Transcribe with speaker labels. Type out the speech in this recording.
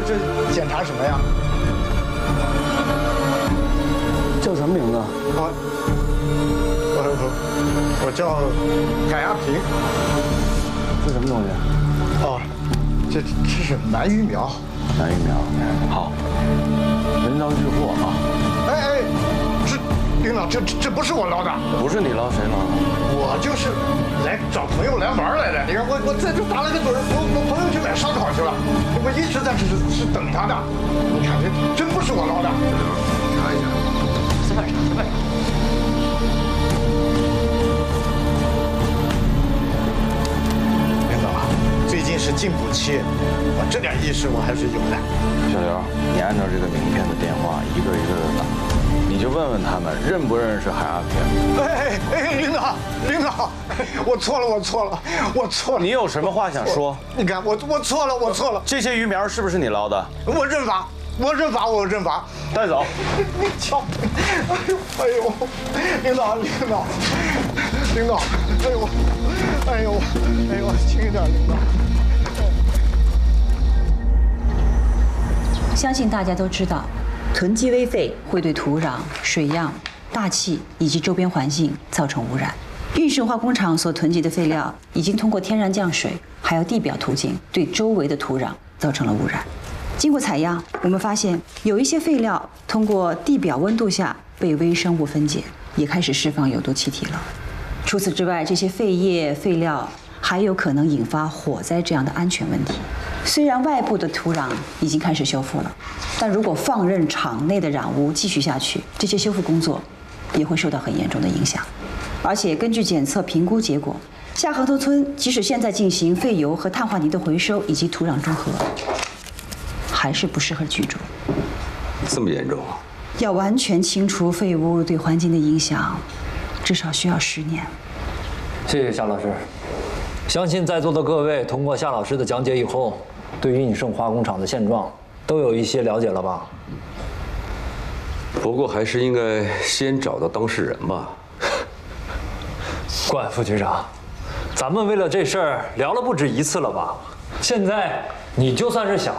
Speaker 1: 这检查什么呀？
Speaker 2: 叫什么名字？
Speaker 1: 我叫海亚平。
Speaker 2: 这什么东西？
Speaker 1: 哦，这是鳗鱼苗。
Speaker 2: 鳗鱼苗，好，人赃俱获啊！
Speaker 1: 哎，领导，这不是我捞的，
Speaker 2: 不是你捞谁捞的？
Speaker 1: 我就是来找朋友来玩来的。你看我在这打了个盹，我朋友去买烧烤去了，我一直在这是等他的。你看这真不是我捞的。查一下，司法查。领导啊，最近是进补期，我这点意识我还是有的。
Speaker 2: 小刘，你按照这个名片的电话一个一个的打，你就问问他们认不认识海阿平。
Speaker 1: 哎，领导，我错了。
Speaker 2: 你有什么话想说？
Speaker 1: 你看我错了。
Speaker 2: 这些鱼苗是不是你捞的？
Speaker 1: 我认罚。
Speaker 2: 带走。
Speaker 1: 你瞧，哎呦，领导，哎呦，轻一点，领导。
Speaker 3: 相信大家都知道，囤积危废会对土壤、水样、大气以及周边环境造成污染。运胜化工厂所囤积的废料已经通过天然降水还有地表途径对周围的土壤造成了污染。经过采样，我们发现有一些废料通过地表温度下被微生物分解，也开始释放有毒气体了。除此之外，这些废液、废料还有可能引发火灾这样的安全问题。虽然外部的土壤已经开始修复了，但如果放任场内的染污继续下去，这些修复工作也会受到很严重的影响。而且根据检测评估结果，下河头村即使现在进行废油和碳化泥的回收以及土壤中和，还是不适合居住。
Speaker 4: 这么严重啊？
Speaker 3: 要完全清除废物对环境的影响，至少需要10年。
Speaker 5: 谢谢夏老师。相信在座的各位通过夏老师的讲解以后，对于运胜化工厂的现状都有一些了解了吧？
Speaker 4: 不过还是应该先找到当事人吧。
Speaker 5: 冠副局长，咱们为了这事儿聊了不止一次了吧？现在你就算是想